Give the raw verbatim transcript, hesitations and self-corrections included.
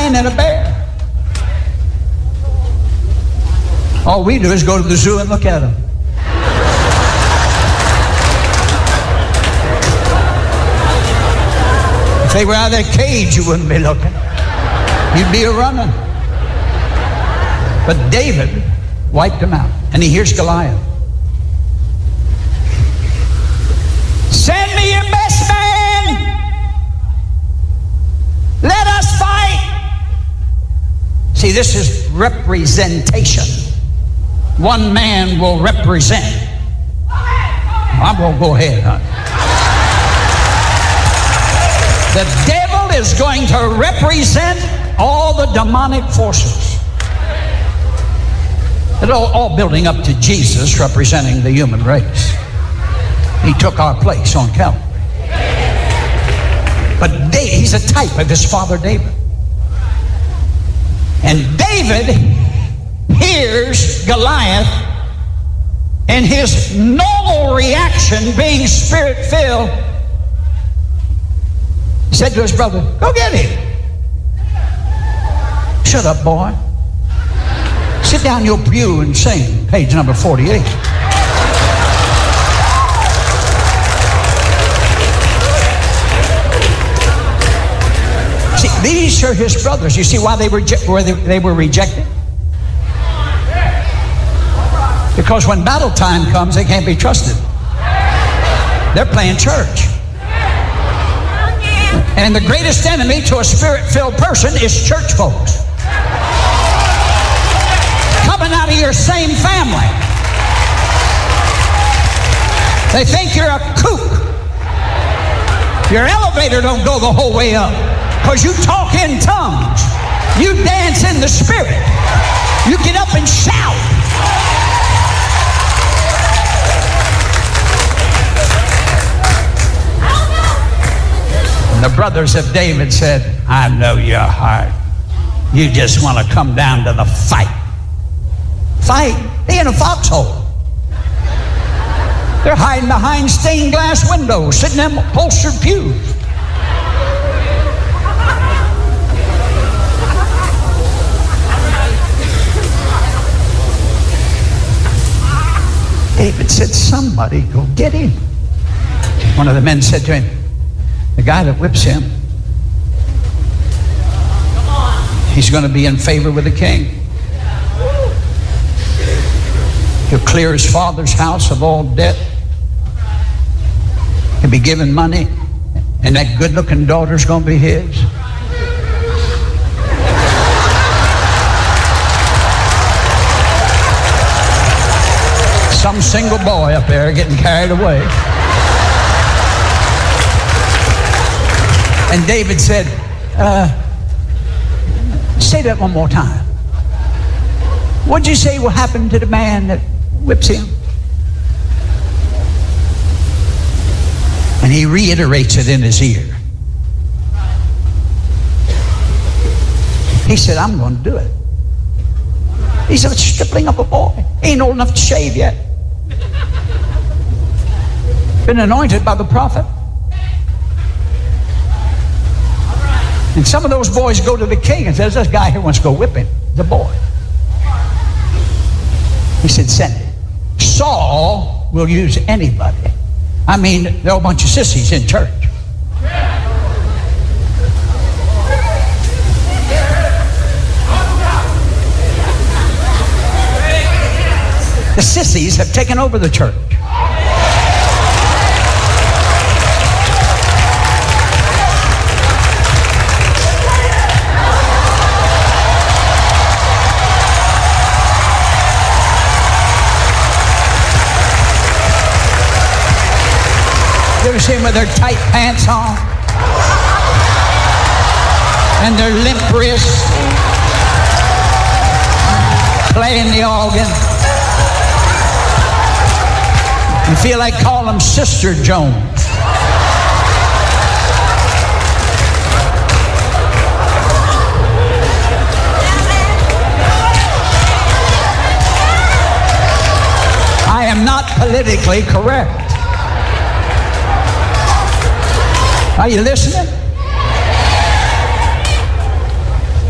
lion and a bear. All we do is go to the zoo and look at them. If they were out of that cage, you wouldn't be looking. You'd be a running. But David wiped them out. And he hears Goliath. Send me your best man. Let us fight. See, this is representation. One man will represent. I'm going to go ahead, honey. The devil is going to represent all the demonic forces. It's all, all building up to Jesus representing the human race. He took our place on Calvary. But David, he's a type of his father David. And David hears Goliath, and his normal reaction, being spirit-filled, said to his brother, go get him. Shut up, boy. Sit down in your pew and sing, page number forty-eight. See, these are his brothers. You see why they were, why they, they were rejected? Because when battle time comes, they can't be trusted. They're playing church. And the greatest enemy to a spirit-filled person is church folks. Coming out of your same family. They think you're a kook. Your elevator don't go the whole way up because you talk in tongues. You dance in the spirit. You get up and shout. And the brothers of David said, I know your heart. You just want to come down to the fight. Fight? They in a foxhole. They're hiding behind stained glass windows, sitting in upholstered pews. David said, somebody go get him. One of the men said to him, the guy that whips him, he's going to be in favor with the king. He'll clear his father's house of all debt. He'll be given money, and that good-looking daughter's going to be his. Some single boy up there getting carried away. And David said, uh, say that one more time. What'd you say will happen to the man that whips him? And he reiterates it in his ear. He said, I'm going to do it. He's a stripling of a boy. He ain't old enough to shave yet. Been anointed by the prophet. And some of those boys go to the king and says, this guy here wants to go whip him. The boy. He said, send it. Saul will use anybody. I mean, there are a bunch of sissies in church. The sissies have taken over the church. You ever see them with their tight pants on? And their limp wrists? Playing the organ? You feel like calling them Sister Jones. I am not politically correct. Are you listening?